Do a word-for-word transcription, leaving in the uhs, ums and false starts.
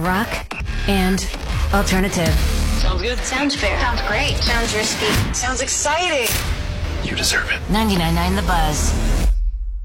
rock and alternative. Sounds good. Sounds fair. Sounds great. Sounds risky. Sounds exciting. You deserve it. ninety-nine point nine The Buzz.